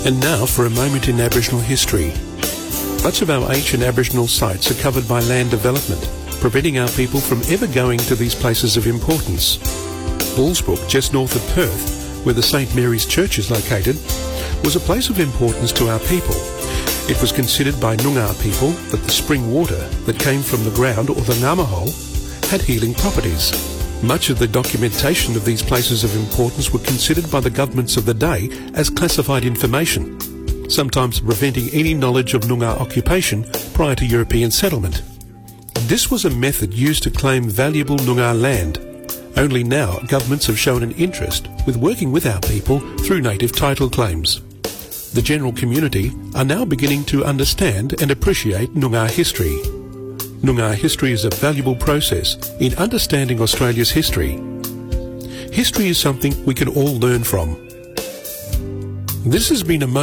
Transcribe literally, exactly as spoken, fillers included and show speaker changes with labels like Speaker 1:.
Speaker 1: And now for a moment in Aboriginal history. Much of our ancient Aboriginal sites are covered by land development, preventing our people from ever going to these places of importance. Bullsbrook, just north of Perth, where the Saint Mary's Church is located, was a place of importance to our people. It was considered by Noongar people that the spring water that came from the ground, or the Ngamahole, had healing properties. Much of the documentation of these places of importance were considered by the governments of the day as classified information, sometimes preventing any knowledge of Noongar occupation prior to European settlement. This was a method used to claim valuable Noongar land. Only now governments have shown an interest with working with our people through native title claims. The general community are now beginning to understand and appreciate Noongar history. Noongar history is a valuable process in understanding Australia's history. History is something we can all learn from. This has been a